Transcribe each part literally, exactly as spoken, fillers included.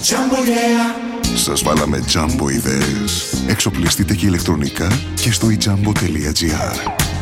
Σας βάλαμε τζάμπο ιδέες. Εξοπλιστείτε και ηλεκτρονικά και στο ιτζάμπο.gr.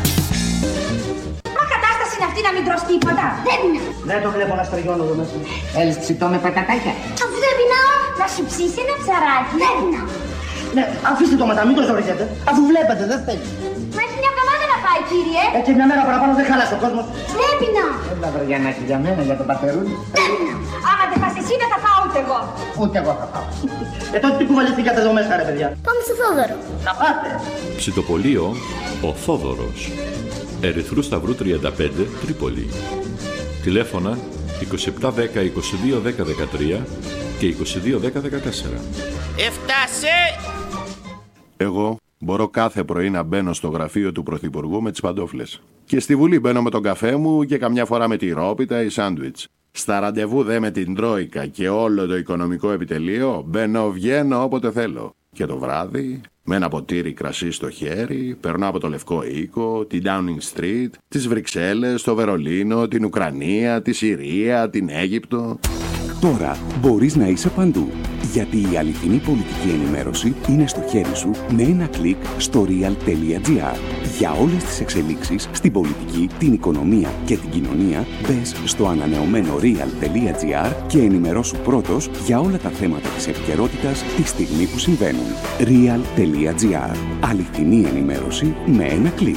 Μα κατάσταση είναι αυτή να μην τρως τίποτα. Δεν είναι. Δεν το βλέπω να στριγιώνω εδώ μέσα. Θέλεις ψητό με πατατάκια? Αφού δεν πεινάω, να σου ψήσει ένα ψαράκι. Δεν πεινάω. Ναι, αφήστε το μετά, μην το ζοριζέτε. Αφού βλέπετε, δεν θέλει. Μα έχει μια εβδομάδα να πάει, κύριε. Έτσι μια μέρα παραπάνω δεν χαλάσει ο κόσμος. Δεν πεινάω. Έλα Βαριανάκη για μένα, για τον πατερούλη. Δεν πεινάω. Άμα δεν πας εσύ, δεν θα πάω ούτε εγώ. Ούτε εγώ θα πάω. Ε, τότε τι κουβαληθήκατε εδώ μέσα, ρε παιδιά? Πάμε στο Θόδωρο. Να πάτε. Ψητοπολείο ο Θόδωρος. Ερυθρού Σταυρού τριάντα πέντε, Τρίπολη. Τηλέφωνα είκοσι επτά δέκα είκοσι δύο δέκα δεκατρία και είκοσι δύο δέκα δεκατέσσερα. Έφτασε! Εγώ μπορώ κάθε πρωί να μπαίνω στο γραφείο του Πρωθυπουργού με τις παντόφλες. Και στη Βουλή μπαίνω με τον καφέ μου και καμιά φορά με τη ρόπιτα ή σάντουιτς. Στα ραντεβού δε με την Τρόικα και όλο το οικονομικό επιτελείο μπαίνω, βγαίνω όποτε θέλω. Και το βράδυ, με ένα ποτήρι κρασί στο χέρι, περνάω από το Λευκό Οίκο, την Downing Street, τις Βρυξέλλες, το Βερολίνο, την Ουκρανία, τη Συρία, την Αίγυπτο. Τώρα μπορείς να είσαι παντού, γιατί η αληθινή πολιτική ενημέρωση είναι στο χέρι σου με ένα κλικ στο real.gr. Για όλες τις εξελίξεις στην πολιτική, την οικονομία και την κοινωνία, μπες στο ανανεωμένο real.gr και ενημερώσου πρώτος για όλα τα θέματα της επικαιρότητας τη στιγμή που συμβαίνουν. real.gr. Αληθινή ενημέρωση με ένα κλικ.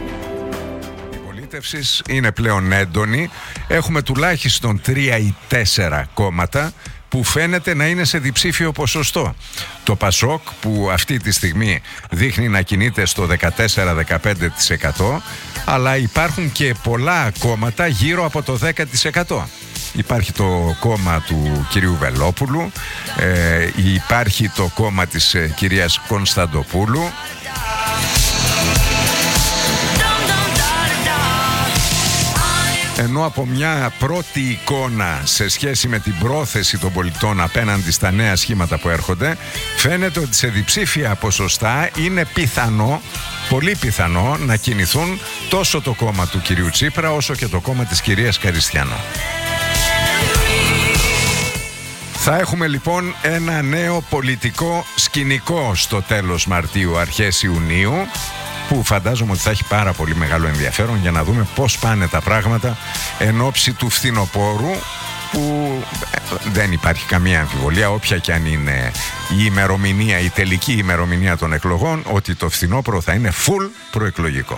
Είναι πλέον έντονη. Έχουμε τουλάχιστον τρία ή τέσσερα κόμματα που φαίνεται να είναι σε διψήφιο ποσοστό. Το Πασόκ, που αυτή τη στιγμή δείχνει να κινείται στο δεκατέσσερα με δεκαπέντε τοις εκατό, αλλά υπάρχουν και πολλά κόμματα γύρω από το δέκα τοις εκατό. Υπάρχει το κόμμα του κυρίου Βελόπουλου, ε, υπάρχει το κόμμα της ε, κυρίας Κωνσταντοπούλου. Ενώ από μια πρώτη εικόνα σε σχέση με την πρόθεση των πολιτών απέναντι στα νέα σχήματα που έρχονται, φαίνεται ότι σε διψήφια ποσοστά είναι πιθανό, πολύ πιθανό, να κινηθούν τόσο το κόμμα του κυρίου Τσίπρα όσο και το κόμμα της κυρίας Καριστιανό. Θα έχουμε λοιπόν ένα νέο πολιτικό σκηνικό στο τέλος Μαρτίου, αρχές Ιουνίου, που φαντάζομαι ότι θα έχει πάρα πολύ μεγάλο ενδιαφέρον για να δούμε πώς πάνε τα πράγματα εν ώψη του φθινοπόρου, που δεν υπάρχει καμία αμφιβολία, όποια και αν είναι η ημερομηνία, η τελική ημερομηνία των εκλογών, ότι το φθινόπωρο θα είναι full προεκλογικό.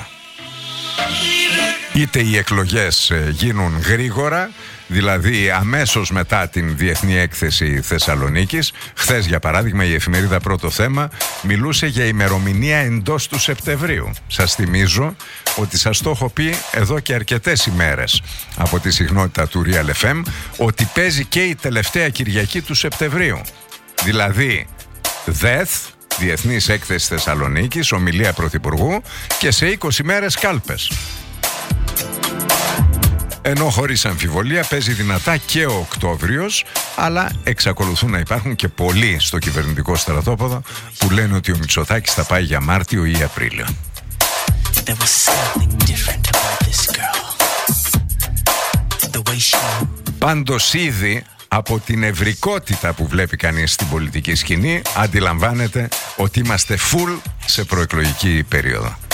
Είτε οι εκλογές γίνουν γρήγορα, δηλαδή αμέσως μετά την Διεθνή Έκθεση Θεσσαλονίκης. Χθες, για παράδειγμα, η εφημερίδα Πρώτο Θέμα μιλούσε για ημερομηνία εντός του Σεπτεμβρίου. Σας θυμίζω ότι σας το έχω πει εδώ και αρκετές ημέρες από τη συχνότητα του Real εφ εμ, ότι παίζει και η τελευταία Κυριακή του Σεπτεμβρίου. Δηλαδή ΔΕΘ, Διεθνής Έκθεση Θεσσαλονίκης, ομιλία Πρωθυπουργού, και σε είκοσι μέρες κάλπες. Ενώ χωρίς αμφιβολία παίζει δυνατά και ο Οκτώβριος, αλλά εξακολουθούν να υπάρχουν και πολλοί στο κυβερνητικό στρατόπεδο που λένε ότι ο Μητσοτάκης θα πάει για Μάρτιο ή Απρίλιο. Πάντως ήδη από την ευρικότητα που βλέπει κανείς στην πολιτική σκηνή αντιλαμβάνεται ότι είμαστε full σε προεκλογική περίοδο.